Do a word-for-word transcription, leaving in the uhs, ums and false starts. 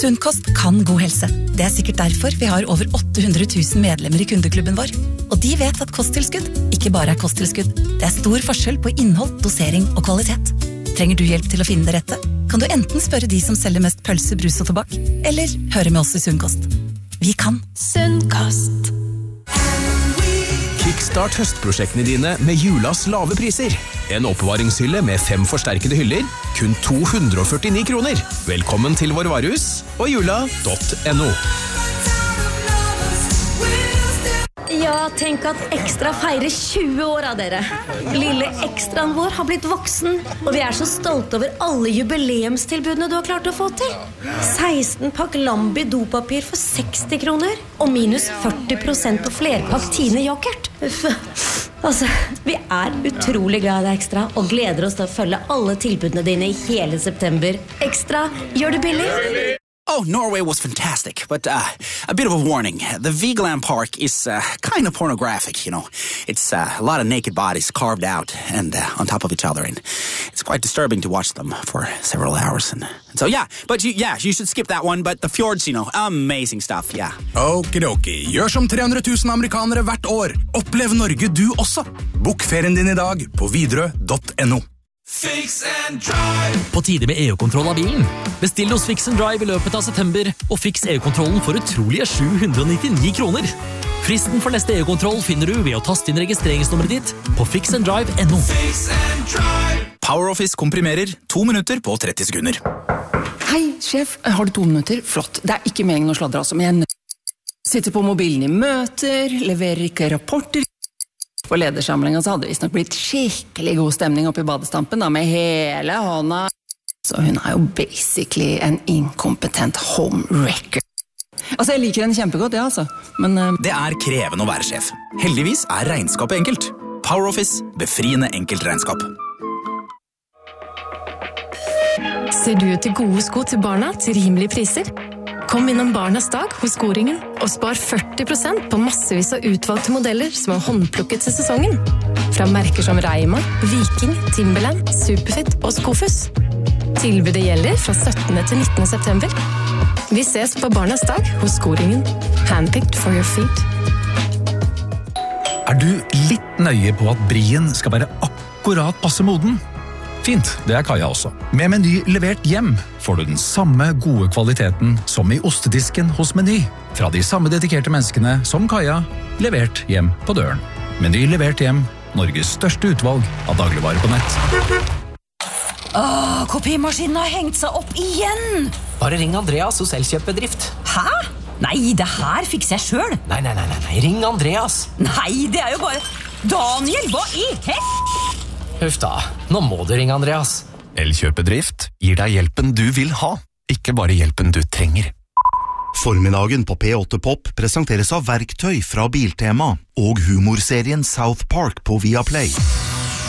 Sunnkost kan god helse. Det er sikkert derfor vi har over åtte hundre tusen medlemmer i kundeklubben vår. Og de vet at kosttilskudd ikke bare er kosttilskudd. Det er stor forskjell på innhold, dosering og kvalitet. Trenger du hjelp til å finne det rette? Kan du enten spørre de som selger mest pølse, brus og tobakk, eller høre med oss i Sunnkost. Vi kan. Sunnkost. Kickstart høstprosjektene dine med julas lave priser. En oppbevaringshylle med fem forsterkede hyller, kun to hundre og førtini kroner. Velkommen til vår varehus og jula punktum no. Ja, tenk at Ekstra feirer tjue år av dere. Lille ekstraen vår har blitt voksen, og vi er så stolte over alle jubileumstilbudene du har klart å få til. seksten pakk Lambi dopapir for seksti kroner, og minus førti prosent på flerpakk Tine yoghurt. Uff. Altså, vi er utrolig glad i deg, Ekstra, og gleder oss til å følge alle tilbudene dine i hele september. Ekstra, gjør det billig! Oh, Norway was fantastic, but uh, a bit of a warning. The Vigeland Park is uh, kind of pornographic, you know. It's uh, a lot of naked bodies carved out and uh, on top of each other, and it's quite disturbing to watch them for several hours. And, and so, yeah, but you, yeah, you should skip that one, but the fjords, you know, amazing stuff, yeah. Okidoki, gjør som tre hundre tusen amerikanere hvert år. Opplev Norge du også. Bok ferien din i dag på Widerøe punktum no. Fix and Drive. På tide med E U-kontroll av bilen. Bestill hos Fix and Drive i løpet av september, og fiks E U-kontrollen for utrolige sju hundre og nittini kroner. Fristen for neste E U-kontroll finner du ved å taste inn registreringsnummeret ditt på fix and drive punktum no. Fix and Drive. PowerOffice komprimerer to minutter på tretti sekunder. Hei, sjef. Har du to minutter? Flott. Det er ikke meningen å sladre, altså, men jeg sitter på mobilen i møter, leverer ikke rapporter. På ledersamlingen så hadde det visst nok blitt skikkelig god stemning oppe i badestampen da, med hele hånda. Så hun er jo basically en inkompetent homewrecker. Altså, jeg liker henne kjempegodt, ja, altså. Men uh... det er krevende å være sjef. Heldigvis er regnskapet enkelt. PowerOffice, befriende enkelt regnskap. Ser du etter gode sko til barna til rimelige priser? Kom innom Barnas dag hos Skoringen og spar førti prosent på massevis av utvalgte modeller som er håndplukket til sesongen. Fra merker som Reima, Viking, Timberland, Superfit og Skofus. Tilbudet gjelder fra syttende til nittende september. Vi ses på Barnas dag hos Skoringen. Handpicked for your feet. Er du litt nøye på at brien skal være akkurat passe moden? Fint, det er Kaja også. Med Meny levert hjem får du den samme gode kvaliteten som i ostedisken hos Meny. Fra de samme dedikerte menneskene som Kaja, levert hjem på døren. Meny levert hjem, Norges største utvalg av dagligvarer på nett. Åh, kopimaskinen har hengt seg opp igjen! Bare ring Andreas hos Elkjøp-bedrift. Hæ? Nei, det her fikser jeg selv. Nei, nei, nei, nei, ring Andreas. Nei, det er jo bare... Daniel, hva i hett? Huff da, nå må du ringe Andreas. Elkjøp-bedrift gir deg hjelpen du vil ha, ikke bare hjelpen du trenger. Formiddagen på P åtte Pop presenteres av verktøy fra Biltema og humorserien South Park på Viaplay.